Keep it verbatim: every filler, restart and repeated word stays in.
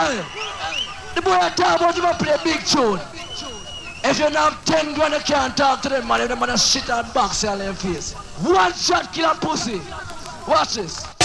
Hey, the boy talk about him play big tune. If you don't have ten grand, you can't talk to them, man. If them man shit and box you on their face. One shot kill a pussy. Watch this.